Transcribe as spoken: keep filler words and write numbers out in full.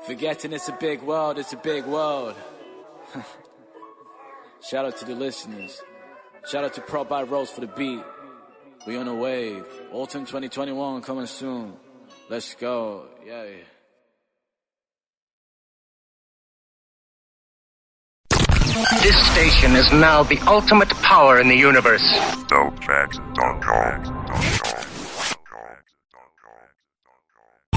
Forgetting it's a big world, it's a big world. Shout out to the listeners. Shout out to Prop by Rose for the beat. We on a wave. Autumn twenty twenty-one coming soon. Let's go. Yeah. This station is now the ultimate power in the universe. Dope Facts dot com